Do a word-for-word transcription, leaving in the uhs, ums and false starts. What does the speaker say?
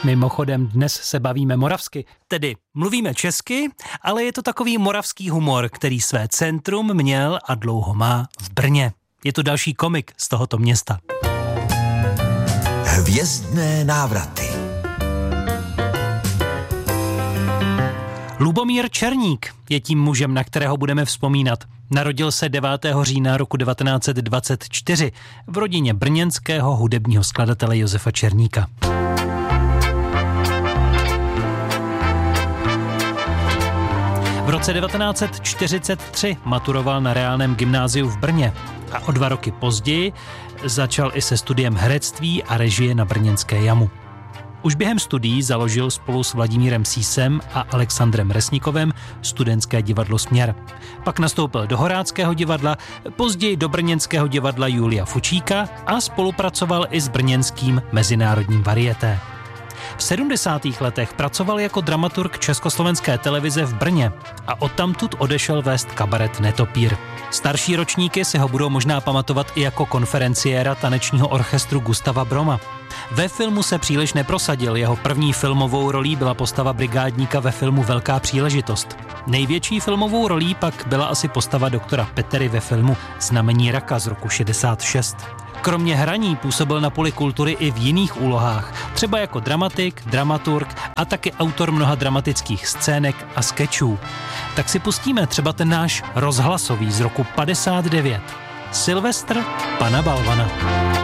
Mimochodem dnes se bavíme moravsky, tedy mluvíme česky, ale je to takový moravský humor, který své centrum měl a dlouho má v Brně. Je to další komik z tohoto města. Hvězdné návraty. Lubomír Černík je tím mužem, na kterého budeme vzpomínat. Narodil se devátého října roku devatenáct set dvacet čtyři v rodině brněnského hudebního skladatele Josefa Černíka. V roce devatenáct set čtyřicet tři maturoval na reálném gymnáziu v Brně a o dva roky později začal i se studiem herectví a režie na brněnské Jamu. Už během studií založil spolu s Vladimírem Sísem a Alexandrem Resnikovem studentské divadlo Směr. Pak nastoupil do Horáckého divadla, později do brněnského divadla Julia Fučíka a spolupracoval i s brněnským mezinárodním varieté. V sedmdesátých letech pracoval jako dramaturg Československé televize v Brně a odtamtud odešel vést kabaret Netopír. Starší ročníky si ho budou možná pamatovat i jako konferenciéra tanečního orchestru Gustava Broma. Ve filmu se příliš neprosadil, jeho první filmovou rolí byla postava brigádníka ve filmu Velká příležitost. Největší filmovou rolí pak byla asi postava doktora Petery ve filmu Znamení raka z roku šedesát šest. Kromě hraní působil na poli kultury i v jiných úlohách, třeba jako dramatik, dramaturg a taky autor mnoha dramatických scének a skečů. Tak si pustíme třeba ten náš rozhlasový z roku padesát devět. Silvestr pana Balvana.